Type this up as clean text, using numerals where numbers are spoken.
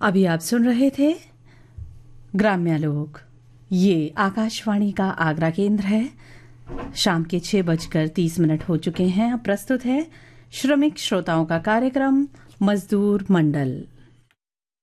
अभी आप सुन रहे थे ग्राम्य लोक। ये आकाशवाणी का आगरा केंद्र है। शाम के 6:30 हो चुके हैं। अब प्रस्तुत है श्रमिक श्रोताओं का कार्यक्रम मजदूर मंडल।